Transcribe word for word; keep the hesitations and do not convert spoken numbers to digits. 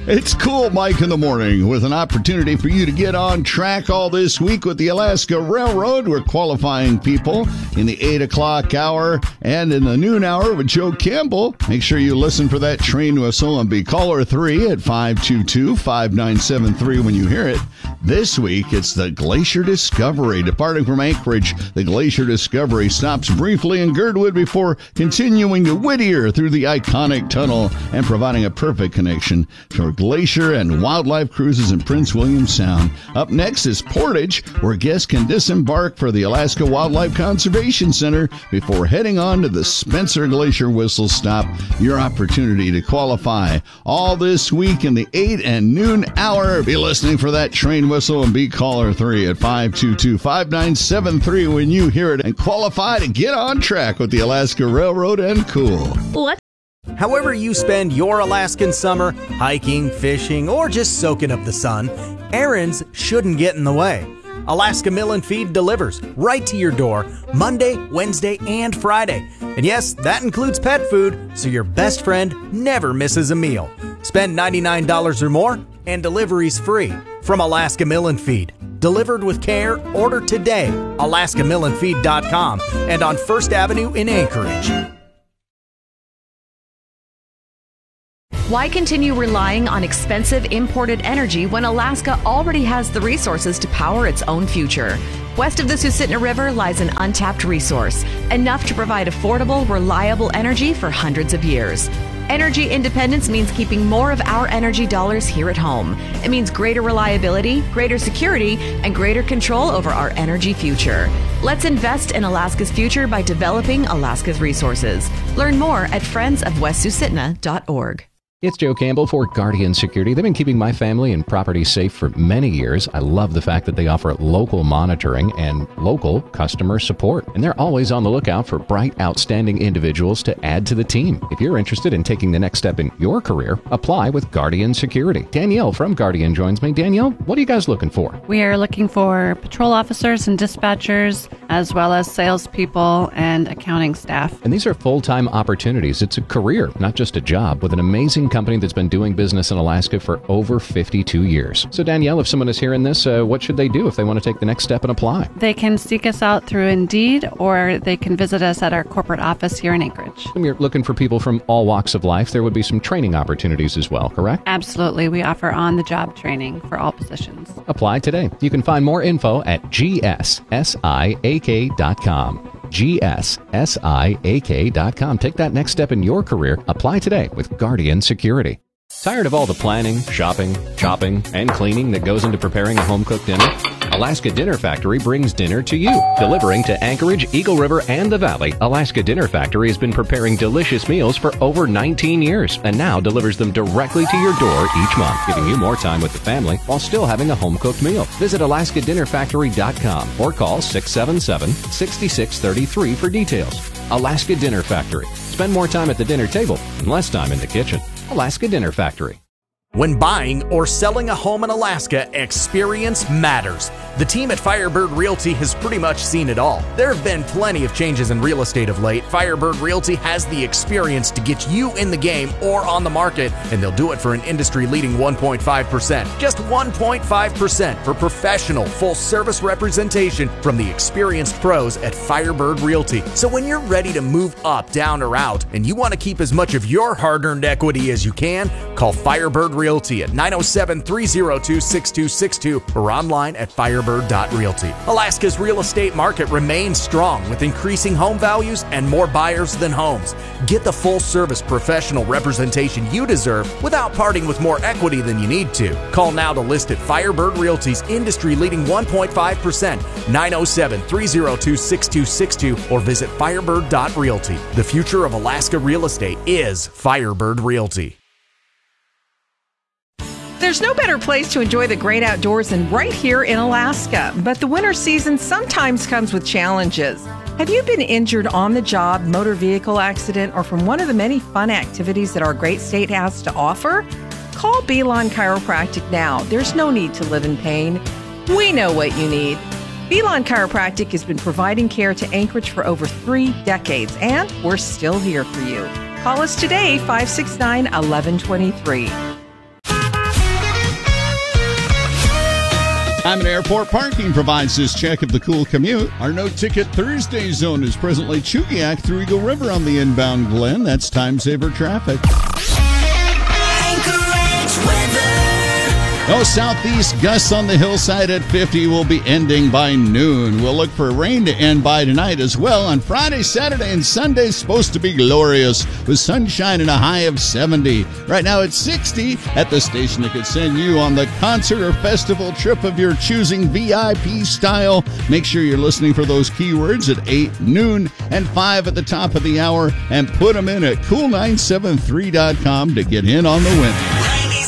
It's Cool Mike in the morning with an opportunity for you to get on track all this week with the Alaska Railroad. We're qualifying people in the eight o'clock hour and in the noon hour with Joe Campbell. Make sure you listen for that train whistle and be caller three at five two two, five nine seven three when you hear it. This week, it's the Glacier Discovery. Departing from Anchorage, the Glacier Discovery stops briefly in Girdwood before continuing to Whittier through the iconic tunnel and providing a perfect connection for glacier and wildlife cruises in Prince William Sound. Up next is Portage, where guests can disembark for the Alaska Wildlife Conservation Center before heading on to the Spencer Glacier Whistle Stop. Your opportunity to qualify all this week in the eight and noon hour. Be listening for that train whistle and be caller three at five two two, five nine seven three when you hear it and qualify to get on track with the Alaska Railroad and Cool. What? However you spend your Alaskan summer, hiking, fishing, or just soaking up the sun, errands shouldn't get in the way. Alaska Mill and Feed delivers right to your door Monday, Wednesday, and Friday. And yes, that includes pet food, so your best friend never misses a meal. Spend ninety-nine dollars or more, and delivery's free from Alaska Mill and Feed. Delivered with care, order today, alaska mill and feed dot com and on First Avenue in Anchorage. Why continue relying on expensive imported energy when Alaska already has the resources to power its own future? West of the Susitna River lies an untapped resource, enough to provide affordable, reliable energy for hundreds of years. Energy independence means keeping more of our energy dollars here at home. It means greater reliability, greater security, and greater control over our energy future. Let's invest in Alaska's future by developing Alaska's resources. Learn more at friends of west susitna dot org. It's Joe Campbell for Guardian Security. They've been keeping my family and property safe for many years. I love the fact that they offer local monitoring and local customer support. And they're always on the lookout for bright, outstanding individuals to add to the team. If you're interested in taking the next step in your career, apply with Guardian Security. Danielle from Guardian joins me. Danielle, what are you guys looking for? We are looking for patrol officers and dispatchers, as well as salespeople and accounting staff. And these are full-time opportunities. It's a career, not just a job, with an amazing company that's been doing business in Alaska for over fifty-two years. So Danielle, if someone is hearing this, uh, what should they do if they want to take the next step and apply? They can seek us out through Indeed, or they can visit us at our corporate office here in Anchorage. And you're looking for people from all walks of life. There would be some training opportunities as well, correct? Absolutely. We offer on-the-job training for all positions. Apply today. You can find more info at G S S I A K dot com. G S S I A K dot com. Take that next step in your career. Apply today with Guardian Security. Tired of all the planning, shopping, chopping, and cleaning that goes into preparing a home-cooked dinner? Alaska Dinner Factory brings dinner to you. Delivering to Anchorage, Eagle River, and the Valley, Alaska Dinner Factory has been preparing delicious meals for over nineteen years and now delivers them directly to your door each month, giving you more time with the family while still having a home-cooked meal. Visit alaska dinner factory dot com or call six seven seven, six six three three for details. Alaska Dinner Factory. Spend more time at the dinner table and less time in the kitchen. Alaska Dinner Factory. When buying or selling a home in Alaska, experience matters. The team at Firebird Realty has pretty much seen it all. There have been plenty of changes in real estate of late. Firebird Realty has the experience to get you in the game or on the market, and they'll do it for an industry-leading one point five percent. Just one point five percent for professional, full-service representation from the experienced pros at Firebird Realty. So when you're ready to move up, down, or out, and you want to keep as much of your hard-earned equity as you can, call Firebird Realty at nine oh seven, three oh two, six two six two or online at firebird dot realty. Alaska's real estate market remains strong with increasing home values and more buyers than homes. Get the full-service professional representation you deserve without parting with more equity than you need to. Call now to list at Firebird Realty's industry-leading one point five percent, nine oh seven, three oh two, six two six two or visit firebird dot realty. The future of Alaska real estate is Firebird Realty. There's no better place to enjoy the great outdoors than right here in Alaska. But the winter season sometimes comes with challenges. Have you been injured on the job, motor vehicle accident, or from one of the many fun activities that our great state has to offer? Call Belon Chiropractic now. There's no need to live in pain. We know what you need. Belon Chiropractic has been providing care to Anchorage for over three decades, and we're still here for you. Call us today, five six nine, one one two three. Hyman Airport Parking provides this check of the cool commute. Our no-ticket Thursday zone is presently Chugiak through Eagle River on the inbound Glen. That's time-saver traffic. Anchorage weather. No southeast gusts on the hillside at fifty will be ending by noon. We'll look for rain to end by tonight as well. On Friday, Saturday, and Sunday is supposed to be glorious with sunshine and a high of seventy. Right now it's sixty at the station that could send you on the concert or festival trip of your choosing, V I P style. Make sure you're listening for those keywords at eight, noon, and five at the top of the hour, and put them in at cool nine seven three dot com to get in on the win.